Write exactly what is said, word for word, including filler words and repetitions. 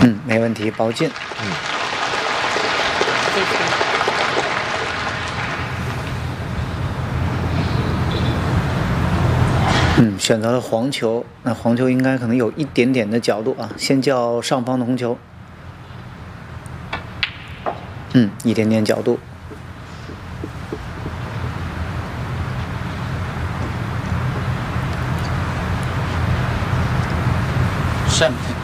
嗯，没问题，包进。 嗯， 谢谢。 嗯，选择了黄球，那黄球应该可能有一点点的角度啊，先叫上方的红球。嗯，一点点角度。 上